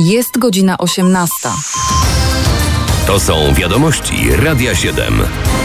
Jest godzina 18. To są wiadomości Radia 7.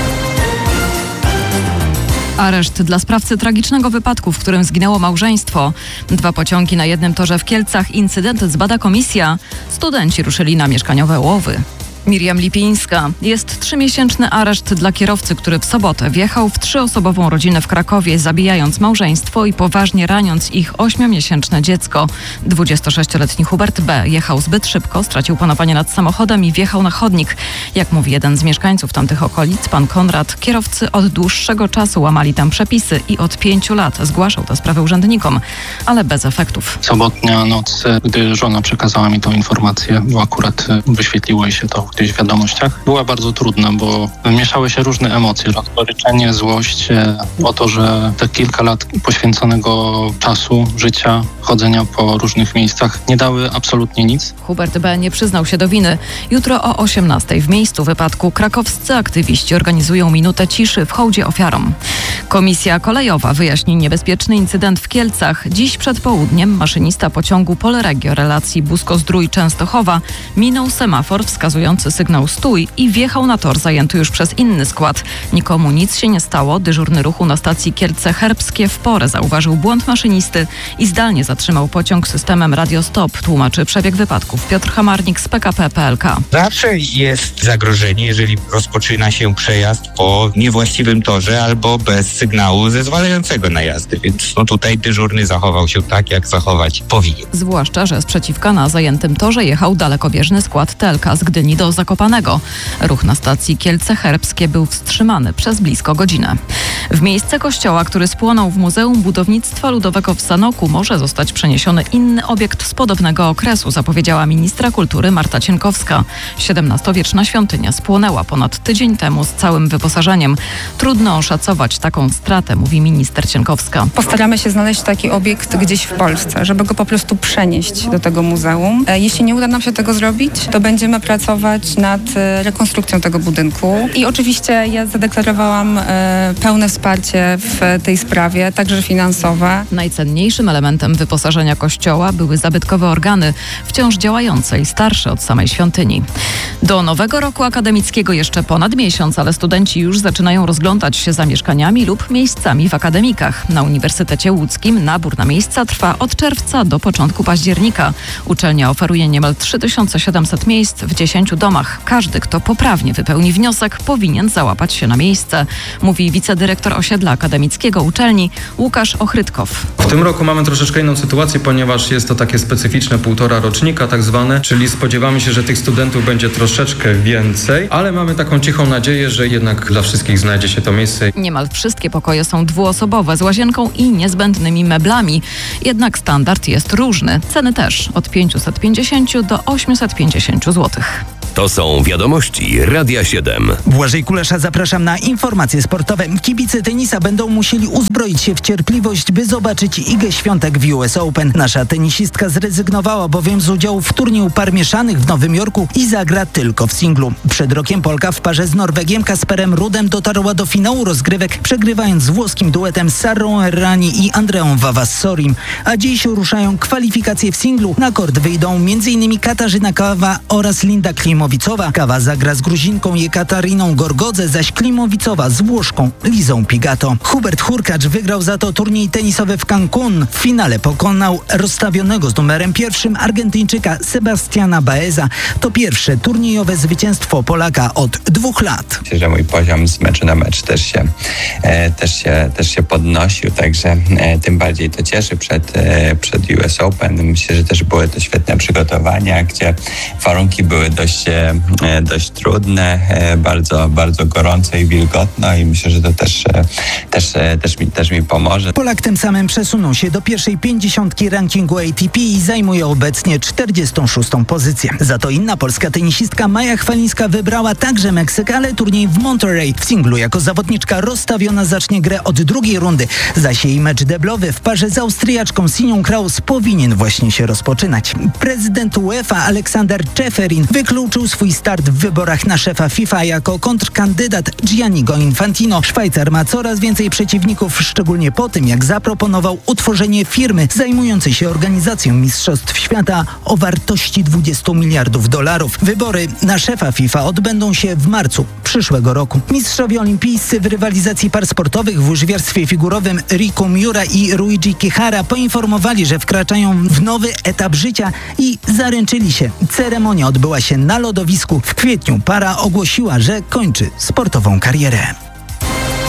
Areszt dla sprawcy tragicznego wypadku, w którym zginęło małżeństwo. 2 pociągi na jednym torze w Kielcach. Incydent zbada komisja. Studenci ruszyli na mieszkaniowe łowy. Miriam Lipińska. Jest 3-miesięczny areszt dla kierowcy, który w sobotę wjechał w 3-osobową rodzinę w Krakowie, zabijając małżeństwo i poważnie raniąc ich 8-miesięczne dziecko. 26-letni Hubert B. jechał zbyt szybko, stracił panowanie nad samochodem i wjechał na chodnik. Jak mówi jeden z mieszkańców tamtych okolic, pan Konrad, kierowcy od dłuższego czasu łamali tam przepisy i od 5 lat zgłaszał tę sprawę urzędnikom, ale bez efektów. Sobotnia noc, gdy żona przekazała mi tą informację, bo akurat wyświetliło się to gdzieś w wiadomościach, była bardzo trudna, bo mieszały się różne emocje, rozgoryczenie, złość o to, że te kilka lat poświęconego czasu, życia, chodzenia po różnych miejscach nie dały absolutnie nic. Hubert B. nie przyznał się do winy. Jutro o 18:00 w miejscu wypadku krakowscy aktywiści organizują minutę ciszy w hołdzie ofiarom. Komisja kolejowa wyjaśni niebezpieczny incydent w Kielcach. Dziś przed południem maszynista pociągu Polregio relacji Busko-Zdrój-Częstochowa minął semafor wskazujący sygnał stój i wjechał na tor zajęty już przez inny skład. Nikomu nic się nie stało. Dyżurny ruchu na stacji Kielce-Herbskie w porę zauważył błąd maszynisty i zdalnie zatrzymał pociąg systemem Radio-Stop, tłumaczy przebieg wypadków Piotr Hamarnik z PKP PLK. Zawsze jest zagrożenie, jeżeli rozpoczyna się przejazd po niewłaściwym torze albo bez sygnału zezwalającego na jazdę, więc tutaj dyżurny zachował się tak, jak zachować powinien. Zwłaszcza, że sprzeciwka na zajętym torze jechał dalekobieżny skład TLK z Gdyni do Zakopanego. Ruch na stacji Kielce-Herbskie był wstrzymany przez blisko godzinę. W miejsce kościoła, który spłonął w Muzeum Budownictwa Ludowego w Sanoku, może zostać przeniesiony inny obiekt z podobnego okresu, zapowiedziała ministra kultury Marta Cienkowska. XVII-wieczna świątynia spłonęła ponad tydzień temu z całym wyposażeniem. Trudno oszacować taką stratę, mówi minister Cienkowska. Postaramy się znaleźć taki obiekt gdzieś w Polsce, żeby go po prostu przenieść do tego muzeum. Jeśli nie uda nam się tego zrobić, to będziemy pracować nad rekonstrukcją tego budynku. I oczywiście ja zadeklarowałam pełne wsparcie w tej sprawie, także finansowe. Najcenniejszym elementem wyposażenia kościoła były zabytkowe organy, wciąż działające i starsze od samej świątyni. Do nowego roku akademickiego jeszcze ponad miesiąc, ale studenci już zaczynają rozglądać się za mieszkaniami lub miejscami w akademikach. Na Uniwersytecie Łódzkim nabór na miejsca trwa od czerwca do początku października. Uczelnia oferuje niemal 3700 miejsc w 10 domach. Każdy, kto poprawnie wypełni wniosek, powinien załapać się na miejsce, mówi wicedyrektor osiedla akademickiego uczelni Łukasz Ochrytkow. W tym roku mamy troszeczkę inną sytuację, ponieważ jest to takie specyficzne 1,5 rocznika tak zwane, czyli spodziewamy się, że tych studentów będzie troszeczkę więcej, ale mamy taką cichą nadzieję, że jednak dla wszystkich znajdzie się to miejsce. Niemal wszystkie pokoje są dwuosobowe z łazienką i niezbędnymi meblami. Jednak standard jest różny. Ceny też od 550 do 850 zł. To są wiadomości Radia 7. Błażej Kulesza, zapraszam na informacje sportowe. Kibice tenisa będą musieli uzbroić się w cierpliwość, by zobaczyć Igę Świątek w US Open. Nasza tenisistka zrezygnowała bowiem z udziału w turnieju par mieszanych w Nowym Jorku i zagra tylko w singlu. Przed rokiem Polka w parze z Norwegiem Kasperem Rudem dotarła do finału rozgrywek, przegrywając z włoskim duetem Sarą Errani i Andreą Vavassorim. A dziś ruszają kwalifikacje w singlu. Na kort wyjdą m.in. Katarzyna Kawa oraz Linda Klimowicowa. Kawa zagra z Gruzinką Jekatariną Gorgodze, zaś Klimowicowa z Włoszką Lizą Pigato. Hubert Hurkacz wygrał za to turniej tenisowy w Cancun. W finale pokonał rozstawionego z numerem 1 Argentyńczyka Sebastiana Baeza. To pierwsze turniejowe zwycięstwo Polaka od 2 lat. Myślę, że mój poziom z meczu na mecz też się podnosił, także tym bardziej to cieszy przed US Open. Myślę, że też były to świetne przygotowania, gdzie warunki były dość trudne, bardzo, bardzo gorąco i wilgotno i myślę, że to też mi pomoże. Polak tym samym przesunął się do pierwszej 50 rankingu ATP i zajmuje obecnie 46. pozycję. Za to inna polska tenisistka Maja Chwalińska wybrała także Meksyk, ale turniej w Monterrey. W singlu jako zawodniczka rozstawiona zacznie grę od drugiej rundy, zaś jej mecz deblowy w parze z Austriaczką Sinią Kraus powinien właśnie się rozpoczynać. Prezydent UEFA Aleksander Czeferin wykluczył ogłosił swój start w wyborach na szefa FIFA jako kontrkandydat Gianniego Infantino. Szwajcar ma coraz więcej przeciwników, szczególnie po tym, jak zaproponował utworzenie firmy zajmującej się organizacją Mistrzostw Świata o wartości $20 miliardów. Wybory na szefa FIFA odbędą się w marcu przyszłego roku. Mistrzowie olimpijscy w rywalizacji par sportowych w łyżwiarstwie figurowym Riku Miura i Ruiji Kihara poinformowali, że wkraczają w nowy etap życia i zaręczyli się. Ceremonia odbyła się na lodowisku. W kwietniu para ogłosiła, że kończy sportową karierę.